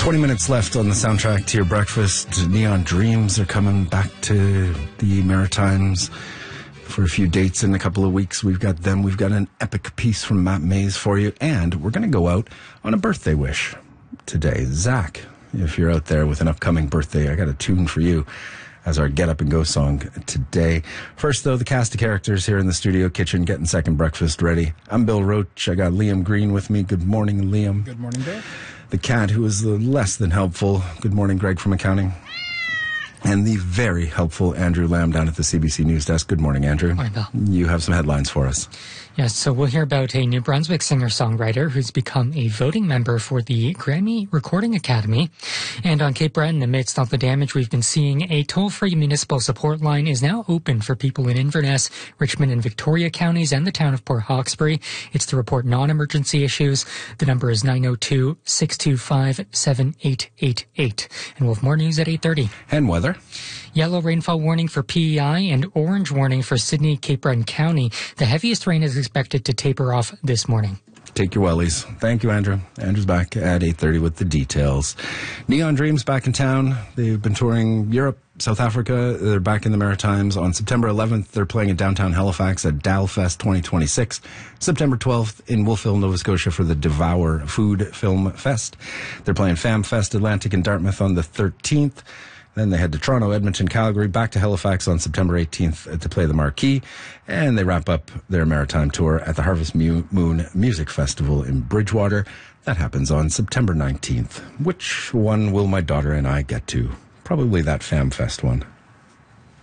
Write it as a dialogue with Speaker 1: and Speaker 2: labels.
Speaker 1: 20 minutes left on the soundtrack to your breakfast. Neon Dreams are coming back to the Maritimes for a few dates in a couple of weeks. We've got them. We've got an epic piece from Matt Mays for you. And we're going to go out on a birthday wish today. Zach, if you're out there with an upcoming birthday, I got a tune for you as our Get Up and Go song today. First, though, the cast of characters here in the studio kitchen getting second breakfast ready. I'm Bill Roach. I got Liam Green with me. Good morning, Liam.
Speaker 2: Good morning, Bill.
Speaker 1: The cat who is less than helpful. Good morning, Greg from accounting. And the very helpful Andrew Lamb down at the CBC News Desk. Good morning, Andrew.
Speaker 3: Morning, Bill.
Speaker 1: You have some headlines for us.
Speaker 3: Yes, so we'll hear about a New Brunswick singer-songwriter who's become a voting member for the Grammy Recording Academy. And on Cape Breton, amidst all the damage we've been seeing, a toll-free municipal support line is now open for people in Inverness, Richmond and Victoria counties, and the town of Port Hawkesbury. It's to report non-emergency issues. The number is 902-625-7888. And we'll have more news at 8:30.
Speaker 1: And weather.
Speaker 3: Yellow rainfall warning for PEI and orange warning for Sydney, Cape Breton County. The heaviest rain is expected to taper off this morning.
Speaker 1: Take your wellies. Thank you, Andrew. Andrew's back at 8:30 with the details. Neon Dreams back in town. They've been touring Europe, South Africa. They're back in the Maritimes. On September 11th, they're playing in downtown Halifax at DALFest 2026. September 12th in Wolfville, Nova Scotia for the Devour Food Film Fest. They're playing Fam Fest Atlantic in Dartmouth on the 13th. Then they head to Toronto, Edmonton, Calgary, back to Halifax on September 18th to play the Marquee. And they wrap up their Maritime tour at the Harvest Moon Music Festival in Bridgewater. That happens on September 19th. Which one will my daughter and I get to? Probably that Fam Fest one.